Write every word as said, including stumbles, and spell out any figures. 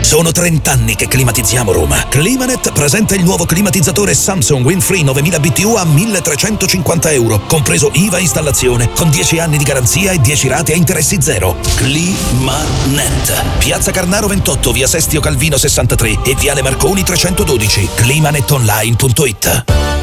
Sono trenta anni che climatizziamo Roma. Climanet presenta il nuovo climatizzatore Samsung Windfree novemila B T U a milletrecentocinquanta euro, compreso I V A installazione, con dieci anni di garanzia e dieci rate a interessi zero. Climanet. Piazza Carnaro ventotto, via Sestio Calvino sessantatré e viale Marconi trecentododici. climanetonline punto it.